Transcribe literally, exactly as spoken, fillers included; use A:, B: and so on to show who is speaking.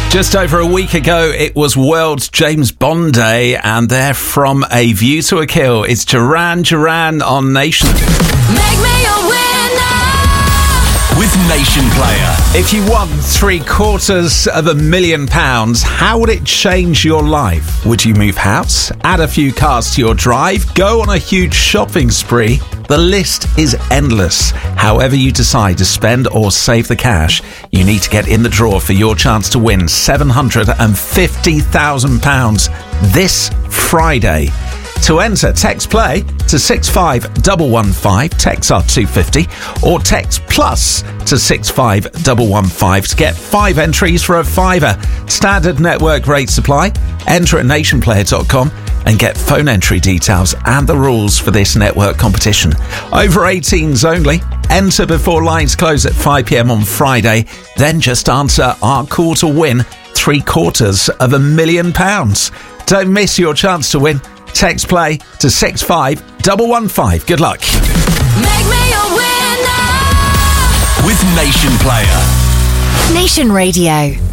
A: Just over a week ago, it was World James Bond Day, and they're from A View to a Kill. It's Duran Duran on Nation.
B: Make me a winner
C: with Nation Player.
A: If you won three quarters of a million pounds, how would it change your life? Would you move house, add a few cars to your drive, go on a huge shopping spree? The list is endless. However you decide to spend or save the cash, you need to get in the draw for your chance to win seven hundred fifty thousand pounds this Friday. To enter, text play to six five one one five, text R two fifty, or text plus to six five one one five to get five entries for a fiver. Standard network rate supply. Enter at nation player dot com and get phone entry details and the rules for this network competition. Over eighteens only. Enter before lines close at five p.m. on Friday. Then just answer our call to win three quarters of a million pounds. Don't miss your chance to win. Text play to six five one one five. Good luck.
B: Make me a winner
C: with Nation Player.
D: Nation Radio.